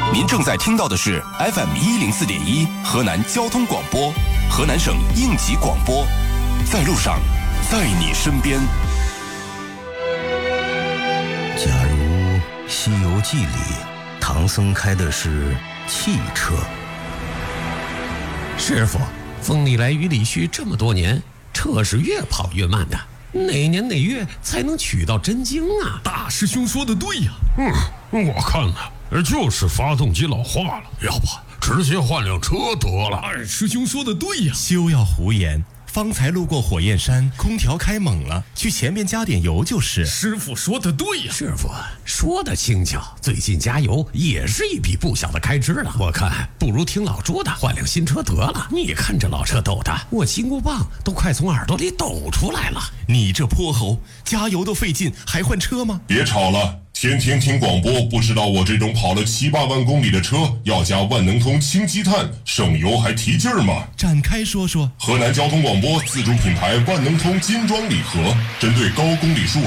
您正在听到的是 FM104.1河南交通广播，河南省应急广播，在路上，在你身边。 假如《西游记》里唐僧开的是汽车， 师傅，风里来雨里去这么多年，车是越跑越慢的，哪年哪月才能取到真经啊？ 大师兄说的对呀。我看呢，就是发动机老化了，要不直接换辆车得了。二师兄说的对呀。 休要胡言，方才路过火焰山，空调开猛了，去前面加点油就是。 师傅说的对呀。 师傅说的轻巧，最近加油也是一笔不小的开支了。我看不如听老朱的，换辆新车得了。你看这老车抖的，我金箍棒都快从耳朵里抖出来了。 你这泼猴，加油都费劲，还换车吗？ 别吵了，天天听广播，不知道我这种跑了7、8万公里的车要加万能通氢积碳，省油还提劲儿吗？ 展开说说。 河南交通广播自主品牌万能通金装礼盒，针对高公里数